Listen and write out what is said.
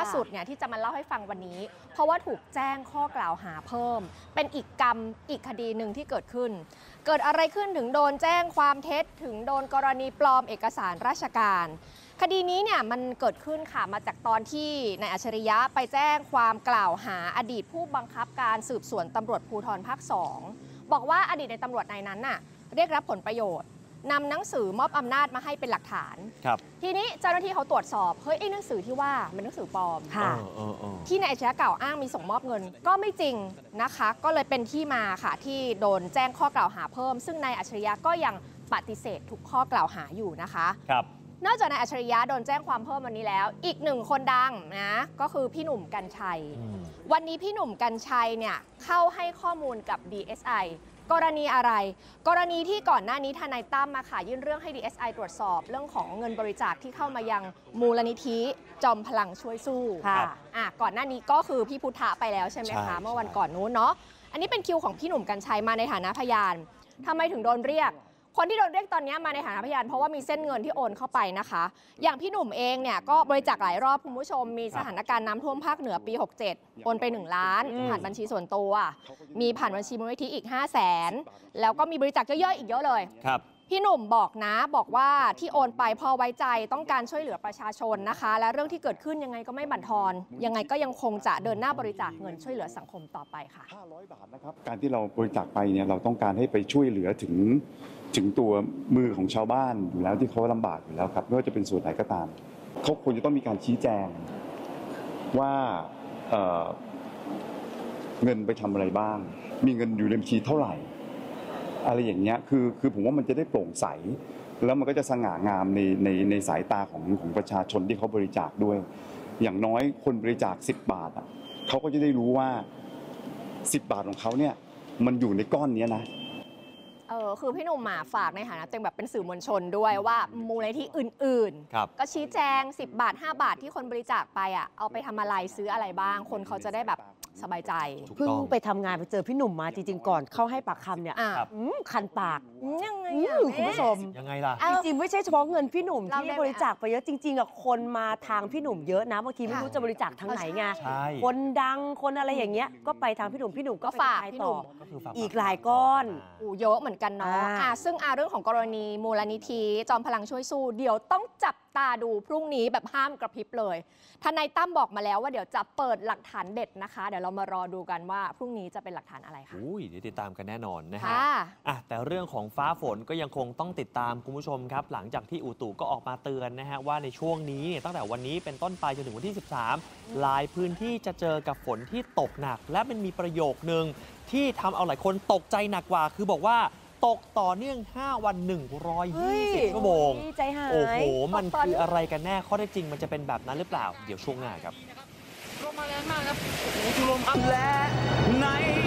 สุดเนี่ยที่จะมาเล่าให้ฟังวันนี้เพราะว่าถูกแจ้งข้อกล่าวหาเพิ่มเป็นอีกคดีหนึ่งที่เกิดขึ้นเกิดอะไรขึ้นถึงโดนแจ้งความเท็จถึงโดนกรณีปลอมเอกสารราชการคดีนี้เนี่ยมันเกิดขึ้นค่ะมาจากตอนที่นายอัจฉริยะไปแจ้งความกล่าวหาอดีตผู้บังคับการสืบสวนตำรวจภูธรภาค 2บอกว่าอดีตในตำรวจนายนั้นน่ะเรียกรับผลประโยชน์นำหนังสือมอบอำนาจมาให้เป็นหลักฐานทีนี้เจ้าหน้าที่เขาตรวจสอบเฮ้ยไอ้หนังสือที่ว่าเป็นหนังสือปลอมที่นายอัจฉริยะกล่าวอ้างมีส่งมอบเงินก็ไม่จริงนะคะก็เลยเป็นที่มาค่ะที่โดนแจ้งข้อกล่าวหาเพิ่มซึ่งนายอัจฉริยะก็ยังปฏิเสธทุกข้อกล่าวหาอยู่นะคะนอกจากนายอัจฉริยะโดนแจ้งความเพิ่มวันนี้แล้วอีกหนึ่งคนดังนะก็คือพี่หนุ่มกรรชัยวันนี้พี่หนุ่มกรรชัยเนี่ยเข้าให้ข้อมูลกับ DSI กรณีอะไรกรณีที่ก่อนหน้านี้ทนายตั้มมาค่ะยื่นเรื่องให้ DSI ตรวจสอบเรื่องของเงินบริจาคที่เข้ามายังมูลนิธิจอมพลังช่วยสู้ก่อนหน้านี้ก็คือพี่พุทธะไปแล้วใช่ไหมคะเมื่อวันก่อนนู้นเนาะอันนี้เป็นคิวของพี่หนุ่มกรรชัยมาในฐานะพยานทำไมถึงโดนเรียกคนที่โดนเรียกตอนนี้มาในฐานะพยานเพราะว่ามีเส้นเงินที่โอนเข้าไปนะคะอย่างพี่หนุ่มเองเนี่ยก็บริจาคหลายรอบคุณผู้ชมมีสถานการณ์น้ำท่วมภาคเหนือปี 67โอนไป1 ล้านผ่านบัญชีส่วนตัวมีผ่านบัญชีมูลนิธิอีก 500,000แล้วก็มีบริจาคย่อยๆอีกเยอะเลยพี่หนุ่มบอกว่าที่โอนไปเพราะไว้ใจต้องการช่วยเหลือประชาชนนะคะและเรื่องที่เกิดขึ้นยังไงก็ไม่บั่นทอนยังไงก็ยังคงจะเดินหน้าบริจาคเงินช่วยเหลือสังคมต่อไปค่ะ 500 บาทนะครับการที่เราบริจาคไปเนี่ยเราต้องการให้ไปช่วยเหลือถึงตัวมือของชาวบ้านอยู่แล้วที่เขาลำบากอยู่แล้วครับไม่ว่าจะเป็นส่วนไหนก็ตามเขาควรจะต้องมีการชี้แจงว่าเงินไปทำอะไรบ้างมีเงินอยู่ในบัญชีเท่าไหร่อะไรอย่างเงี้ยคือผมว่ามันจะได้โปร่งใสแล้วมันก็จะสง่างามในสายตาของประชาชนที่เขาบริจาคด้วยอย่างน้อยคนบริจาค10 บาทเขาก็จะได้รู้ว่า10 บาทของเขาเนี่ยมันอยู่ในก้อนนี้นะคือพี่หนุ่มฝากในฐานะแบบเป็นสื่อมวลชนด้วยว่ามูลนิธิอื่นๆก็ชี้แจง10 บาท 5 บาทที่คนบริจาคไปเอาไปทำอะไรซื้ออะไรบ้างคนเขาจะได้แบบสบายใจเพิ่งไปทำงานไปเจอพี่หนุ่มมาจริงๆก่อนเข้าให้ปากคำเนี่ยคันปากยังไงคุณผู้ชมยังไงล่ะจริงๆไม่ใช่เฉพาะเงินพี่หนุ่มที่บริจาคไปเยอะจริงๆคนมาทางพี่หนุ่มเยอะนะบางทีไม่รู้จะบริจาคทางไหนไงคนดังคนอะไรอย่างเงี้ยก็ไปทางพี่หนุ่มก็ฝากต่ออีกหลายก้อนเยอะเหมือนกันเนาะซึ่งเรื่องของกรณีมูลนิธิจอมพลังช่วยสู้เดี๋ยวต้องจับตาดูพรุ่งนี้แบบห้ามกระพริบเลยทนายตั้มบอกมาแล้วว่าเดี๋ยวจะเปิดหลักฐานเด็ดนะคะเดี๋ยวเรามารอดูกันว่าพรุ่งนี้จะเป็นหลักฐานอะไรค่ะเดี๋ยวติดตามกันแน่นอนนะฮะแต่เรื่องของฟ้าฝนก็ยังคงต้องติดตามคุณผู้ชมครับหลังจากที่อุตุก็ออกมาเตือนนะฮะว่าในช่วงนี้ตั้งแต่วันนี้เป็นต้นไปจนถึงวันที่13หลายพื้นที่จะเจอกับฝนที่ตกหนักและมันมีประโยคนึงที่ทำเอาหลายคนตกใจหนักกว่าคือบอกว่าตกต่อเนื่อง5 วัน120 ชั่วโมงโอ้โหมันคืออะไรกันแน่ข้อเท็จจริงมันจะเป็นแบบนั้นหรือเปล่าเดี๋ยวช่วงหน้าครับลมมาแรงมากครับโอ้โหลมอัพและใน